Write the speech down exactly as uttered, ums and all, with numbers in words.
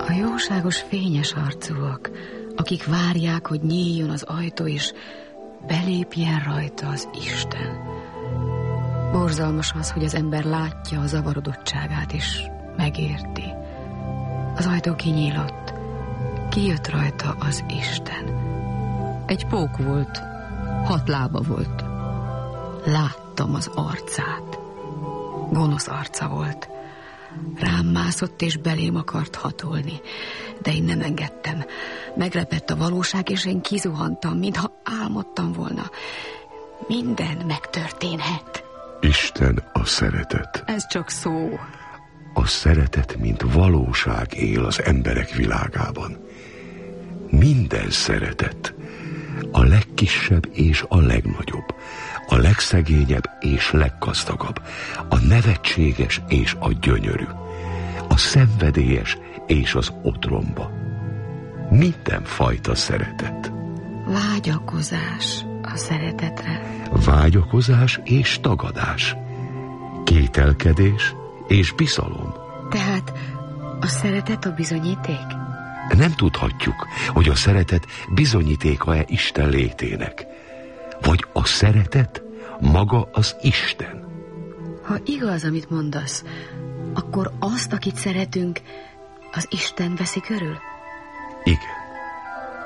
A jóságos fényes arcúak, akik várják, hogy nyíljon az ajtó, és belépjen rajta az Isten. Borzalmas az, hogy az ember látja a zavarodottságát, és megérti. Az ajtó kinyílott, kijött rajta az Isten. Egy pók volt, hat lába volt. Láttam az arcát. Gonosz arca volt. Rám mászott és belém akart hatolni, de én nem engedtem. Meglepett a valóság, és én kizuhantam, mintha álmodtam volna. Minden megtörténhet. Isten a szeretet. Ez csak szó. A szeretet, mint valóság él az emberek világában. Minden szeretet, a legkisebb és a legnagyobb, a legszegényebb és leggazdagabb, a nevetséges és a gyönyörű, a szenvedélyes és az otromba. Minden fajta szeretet. Vágyakozás a szeretetre. Vágyakozás és tagadás. Kételkedés és bizalom. Tehát a szeretet a bizonyíték? Nem tudhatjuk, hogy a szeretet bizonyítéka-e Isten létének, vagy a szeretet maga az Isten. Ha igaz, amit mondasz, akkor azt, akit szeretünk, az Isten veszi körül? Igen.